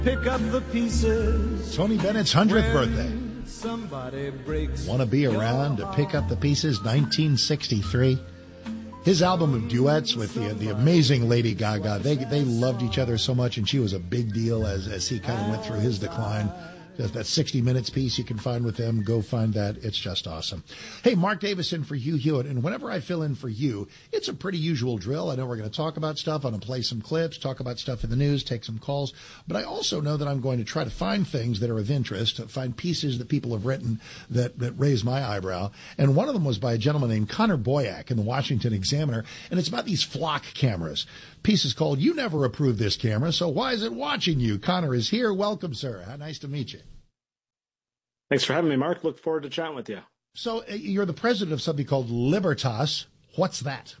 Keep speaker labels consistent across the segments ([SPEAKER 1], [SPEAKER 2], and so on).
[SPEAKER 1] Pick up the pieces.
[SPEAKER 2] Tony Bennett's 100th birthday.
[SPEAKER 1] Somebody breaks.
[SPEAKER 2] Want to be around to pick up the pieces, 1963. His album of duets with the amazing Lady Gaga, they loved each other so much, and she was a big deal as he kind of went through his decline. That 60 Minutes piece you can find with them, go find that. It's just awesome. Hey, Mark Davison for Hugh Hewitt, and whenever I fill in for you, it's a pretty usual drill. I know we're going to talk about stuff. I'm going to play some clips, talk about stuff in the news, take some calls, but I also know that I'm going to try to find things that are of interest, find pieces that people have written that raise my eyebrow, and one of them was by a gentleman named Connor Boyack in the Washington Examiner, and it's about these flock cameras. Piece is called, "You Never Approved This Camera, so why is it watching you?" Connor is here. Welcome, sir. Nice to meet you.
[SPEAKER 3] Thanks for having me, Mark. Look forward to chatting with you.
[SPEAKER 2] So you're the president of something called Libertas. What's that?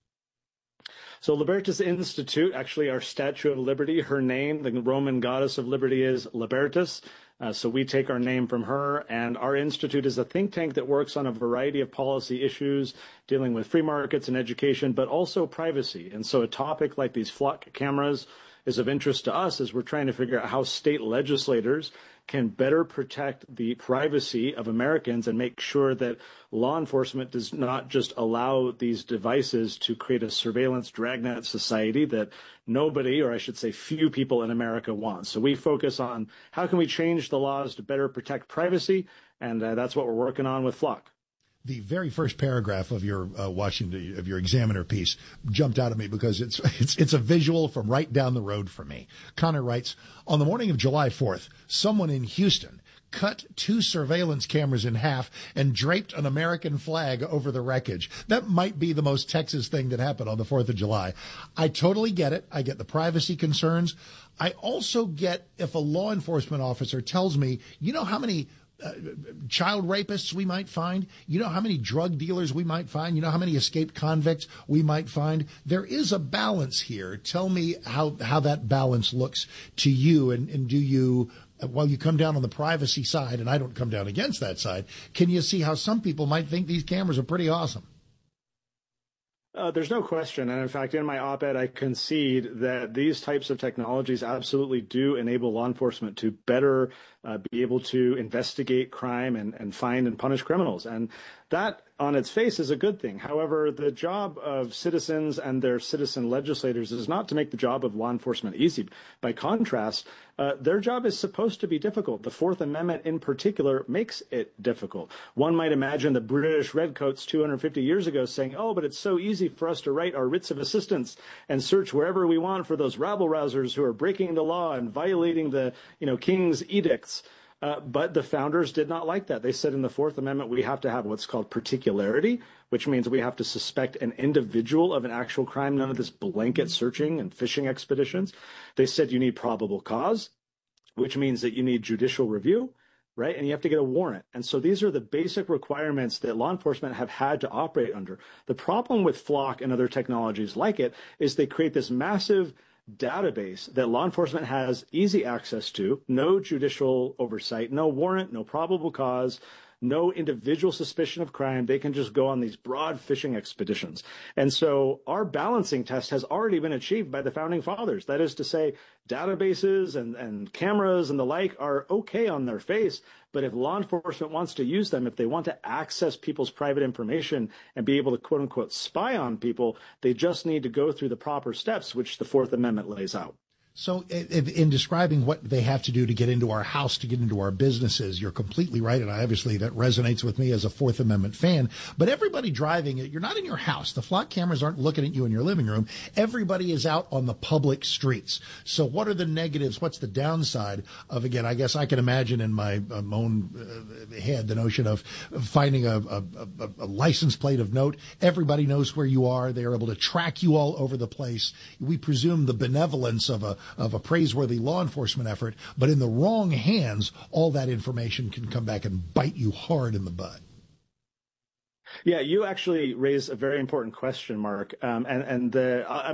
[SPEAKER 3] So Libertas Institute, actually our Statue of Liberty, her name, the Roman goddess of liberty, is Libertas. So we take our name from her, and our institute is a think tank that works on a variety of policy issues dealing with free markets and education, but also privacy. And so a topic like these flock cameras is of interest to us as we're trying to figure out how state legislators can better protect the privacy of Americans and make sure that law enforcement does not just allow these devices to create a surveillance dragnet society that nobody, or I should say few people in America want. So we focus on how can we change the laws to better protect privacy, and that's what we're working on with Flock.
[SPEAKER 2] The very first paragraph of your Examiner piece jumped out at me because it's a visual from right down the road for me. Connor writes, "On the morning of July 4th, someone in Houston cut 2 surveillance cameras in half and draped an American flag over the wreckage." That might be the most Texas thing that happened on the 4th of July. I totally get it. I get the privacy concerns. I also get if a law enforcement officer tells me, you know how many child rapists we might find, you know how many drug dealers we might find, you know how many escaped convicts we might find. There is a balance here. Tell me how that balance looks to you, and do you, while you come down on the privacy side, and I don't come down against that side, can you see how some people might think these cameras are pretty awesome?
[SPEAKER 3] There's no question. And in fact, in my op-ed, I concede that these types of technologies absolutely do enable law enforcement to better be able to investigate crime and find and punish criminals. And that on its face is a good thing. However, the job of citizens and their citizen legislators is not to make the job of law enforcement easy. By contrast, their job is supposed to be difficult. The Fourth Amendment in particular makes it difficult. One might imagine the British redcoats 250 years ago saying, "Oh, but it's so easy for us to write our writs of assistance and search wherever we want for those rabble-rousers who are breaking the law and violating the, king's edicts." But the founders did not like that. They said in the Fourth Amendment, we have to have what's called particularity, which means we have to suspect an individual of an actual crime, none of this blanket searching and fishing expeditions. They said you need probable cause, which means that you need judicial review, right? And you have to get a warrant. And so these are the basic requirements that law enforcement have had to operate under. The problem with Flock and other technologies like it is they create this massive database that law enforcement has easy access to, no judicial oversight, no warrant, no probable cause, no individual suspicion of crime. They can just go on these broad fishing expeditions. And so our balancing test has already been achieved by the founding fathers. That is to say, databases and cameras and the like are okay on their face. But if law enforcement wants to use them, if they want to access people's private information and be able to, quote unquote, spy on people, they just need to go through the proper steps, which the Fourth Amendment lays out.
[SPEAKER 2] So in describing what they have to do to get into our house, to get into our businesses, you're completely right. And obviously that resonates with me as a Fourth Amendment fan. But everybody driving it, you're not in your house. The flock cameras aren't looking at you in your living room. Everybody is out on the public streets. So what are the negatives? What's the downside of, again, I guess I can imagine in my own head the notion of finding a license plate of note. Everybody knows where you are. They are able to track you all over the place. We presume the benevolence of a praiseworthy law enforcement effort, but in the wrong hands, all that information can come back and bite you hard in the butt. Yeah,
[SPEAKER 3] you actually raise a very important question, Mark. I might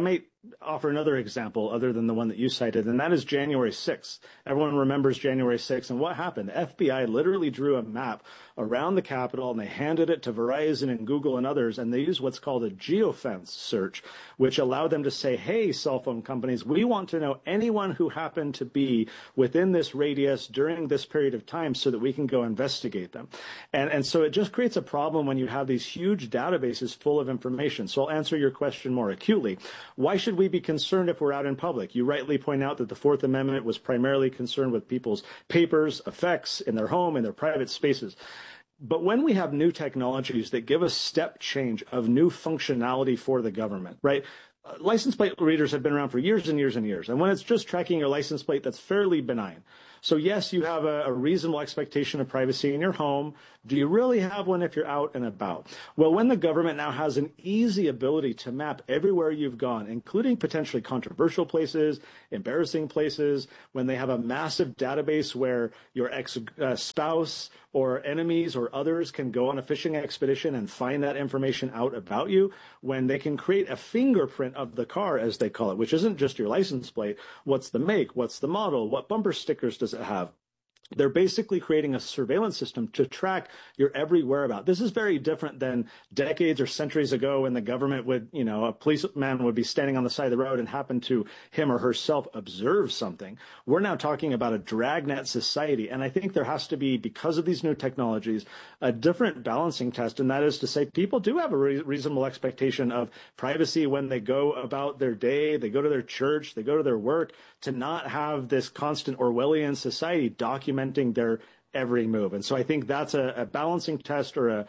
[SPEAKER 3] offer another example other than the one that you cited, and that is January 6th. Everyone remembers January 6th, and what happened? The FBI literally drew a map around the Capitol, and they handed it to Verizon and Google and others, and they used what's called a geofence search, which allowed them to say, hey, cell phone companies, we want to know anyone who happened to be within this radius during this period of time so that we can go investigate them. And so it just creates a problem when you have these huge databases full of information. So I'll answer your question more acutely. Why should we be concerned if we're out in public? You rightly point out that the Fourth Amendment was primarily concerned with people's papers, effects in their home, in their private spaces. But when we have new technologies that give a step change of new functionality for the government, right? License plate readers have been around for years and years and years. And when it's just tracking your license plate, that's fairly benign. So yes, you have a reasonable expectation of privacy in your home. Do you really have one if you're out and about? Well, when the government now has an easy ability to map everywhere you've gone, including potentially controversial places, embarrassing places, when they have a massive database where your ex-spouse or enemies or others can go on a fishing expedition and find that information out about you, when they can create a fingerprint of the car, as they call it, which isn't just your license plate. What's the make? What's the model? What bumper stickers does it have? They're basically creating a surveillance system to track your every whereabout. This is very different than decades or centuries ago when the government would, a policeman would be standing on the side of the road and happen to him or herself observe something. We're now talking about a dragnet society. And I think there has to be, because of these new technologies, a different balancing test. And that is to say, people do have a reasonable expectation of privacy when they go about their day, they go to their church, they go to their work, to not have this constant Orwellian society documenting their every move. And so I think that's a balancing test or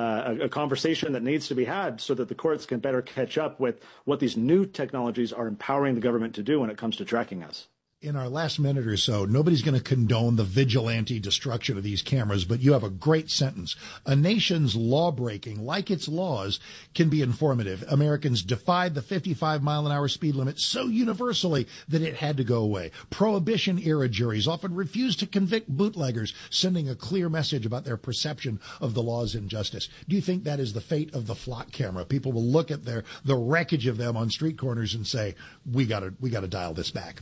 [SPEAKER 3] a conversation that needs to be had so that the courts can better catch up with what these new technologies are empowering the government to do when it comes to tracking us.
[SPEAKER 2] In our last minute or so, nobody's going to condone the vigilante destruction of these cameras, but you have a great sentence. A nation's law-breaking, like its laws, can be informative. Americans defied the 55-mile-an-hour speed limit so universally that it had to go away. Prohibition-era juries often refused to convict bootleggers, sending a clear message about their perception of the law's injustice. Do you think that is the fate of the flock camera? People will look at the wreckage of them on street corners and say, we got to dial this back.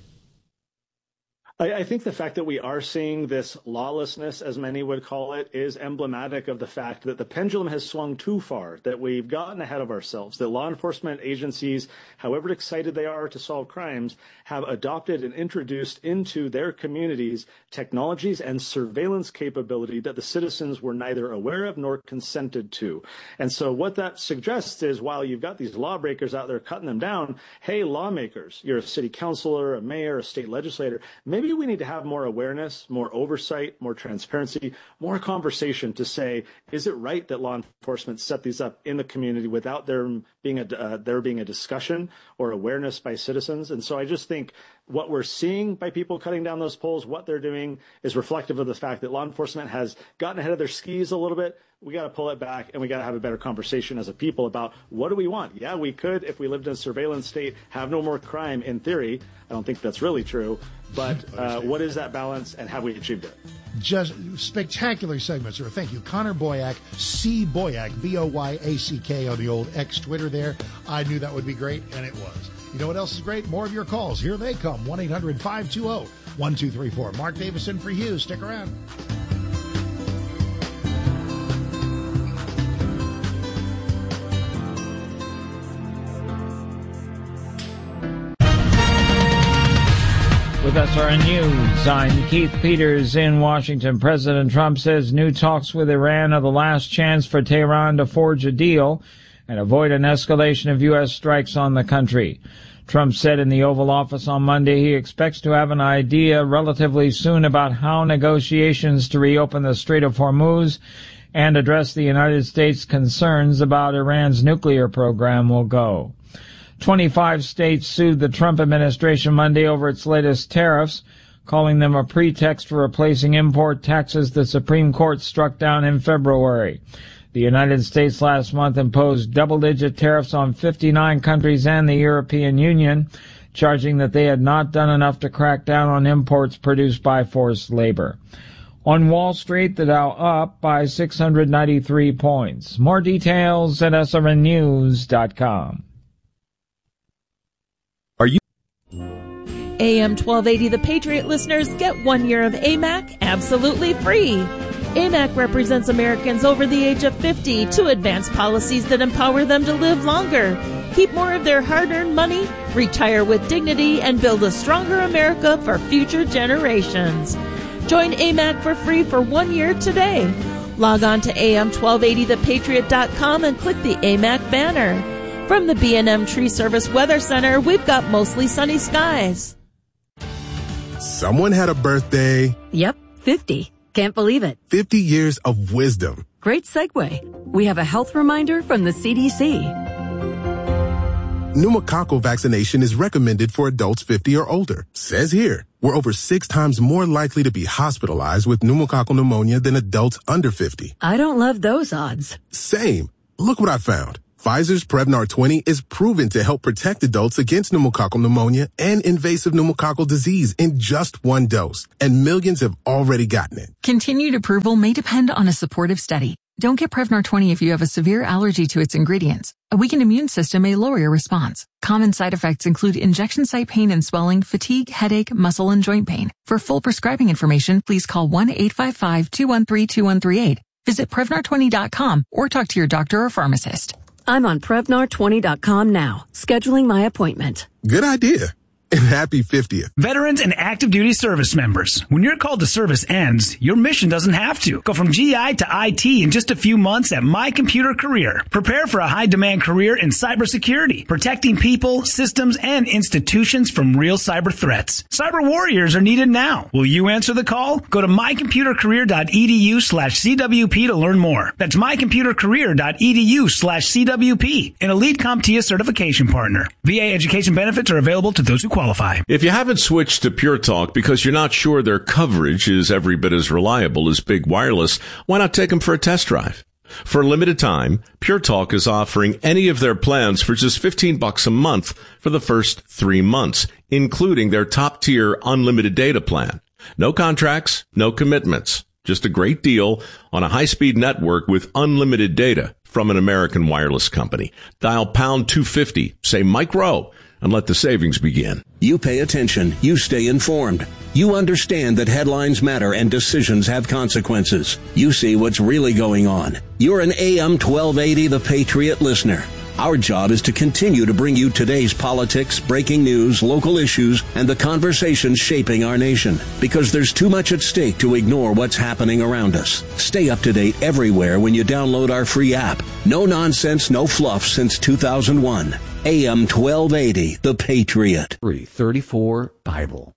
[SPEAKER 3] I think the fact that we are seeing this lawlessness, as many would call it, is emblematic of the fact that the pendulum has swung too far, that we've gotten ahead of ourselves, that law enforcement agencies, however excited they are to solve crimes, have adopted and introduced into their communities technologies and surveillance capability that the citizens were neither aware of nor consented to. And so what that suggests is, while you've got these lawbreakers out there cutting them down, hey, lawmakers, you're a city councilor, a mayor, a state legislator, maybe we need to have more awareness, more oversight, more transparency, more conversation to say, is it right that law enforcement set these up in the community without there being a discussion or awareness by citizens? And so I just think what we're seeing by people cutting down those poles, what they're doing is reflective of the fact that law enforcement has gotten ahead of their skis a little bit. We got to pull it back, and we got to have a better conversation as a people about what do we want? Yeah, we could, if we lived in a surveillance state, have no more crime in theory. I don't think that's really true. But what is that balance, and have we achieved it?
[SPEAKER 2] Just spectacular segment, sir. Thank you. Connor Boyack, C. Boyack, B-O-Y-A-C-K on the old X Twitter there. I knew that would be great, and it was. You know what else is great? More of your calls. Here they come. 1-800-520-1234. Mark Davison for you. Stick around.
[SPEAKER 4] With SRN News, I'm Keith Peters in Washington. President Trump says new talks with Iran are the last chance for Tehran to forge a deal and avoid an escalation of U.S. strikes on the country. Trump said in the Oval Office on Monday he expects to have an idea relatively soon about how negotiations to reopen the Strait of Hormuz and address the United States' concerns about Iran's nuclear program will go. 25 states sued the Trump administration Monday over its latest tariffs, calling them a pretext for replacing import taxes the Supreme Court struck down in February. The United States last month imposed double-digit tariffs on 59 countries and the European Union, charging that they had not done enough to crack down on imports produced by forced labor. On Wall Street, the Dow up by 693 points. More details at srnnews.com.
[SPEAKER 5] AM 1280 The Patriot listeners get 1 year of AMAC absolutely free. AMAC represents Americans over the age of 50 to advance policies that empower them to live longer, keep more of their hard-earned money, retire with dignity, and build a stronger America for future generations. Join AMAC for free for 1 year today. Log on to am1280thepatriot.com and click the AMAC banner. From the B&M Tree Service Weather Center, we've got mostly sunny skies.
[SPEAKER 6] Someone had a birthday.
[SPEAKER 7] Yep, 50. Can't believe it.
[SPEAKER 6] 50 years of wisdom.
[SPEAKER 7] Great segue. We have a health reminder from the CDC.
[SPEAKER 6] Pneumococcal vaccination is recommended for adults 50 or older. Says here, we're over 6 times more likely to be hospitalized with pneumococcal pneumonia than adults under 50.
[SPEAKER 7] I don't love those odds.
[SPEAKER 6] Same. Look what I found. Pfizer's Prevnar 20 is proven to help protect adults against pneumococcal pneumonia and invasive pneumococcal disease in just 1 dose. And millions have already gotten it.
[SPEAKER 8] Continued approval may depend on a supportive study. Don't get Prevnar 20 if you have a severe allergy to its ingredients. A weakened immune system may lower your response. Common side effects include injection site pain and swelling, fatigue, headache, muscle, and joint pain. For full prescribing information, please call 1-855-213-2138. Visit Prevnar20.com or talk to your doctor or pharmacist.
[SPEAKER 7] I'm on Prevnar20.com now, scheduling my appointment.
[SPEAKER 6] Good idea. And happy 50th.
[SPEAKER 9] Veterans and active duty service members. When your call to service ends, your mission doesn't have to. Go from GI to IT in just a few months at My Computer Career. Prepare for a high-demand career in cybersecurity, protecting people, systems, and institutions from real cyber threats. Cyber warriors are needed now. Will you answer the call? Go to mycomputercareer.edu/CWP to learn more. That's mycomputercareer.edu/CWP, an elite CompTIA certification partner. VA education benefits are available to those who qualify.
[SPEAKER 10] If you haven't switched to Pure Talk because you're not sure their coverage is every bit as reliable as Big Wireless, why not take them for a test drive? For a limited time, Pure Talk is offering any of their plans for just $15 a month for the first 3 months, including their top-tier unlimited data plan. No contracts, no commitments. Just a great deal on a high-speed network with unlimited data from an American wireless company. Dial pound 250, say Mike Rowe, and let the savings begin.
[SPEAKER 11] You pay attention. You stay informed. You understand that headlines matter and decisions have consequences. You see what's really going on. You're an AM 1280 The Patriot listener. Our job is to continue to bring you today's politics, breaking news, local issues, and the conversations shaping our nation. Because there's too much at stake to ignore what's happening around us. Stay up to date everywhere when you download our free app. No nonsense, no fluff since 2001. AM 1280, The Patriot.
[SPEAKER 12] 334 Bible.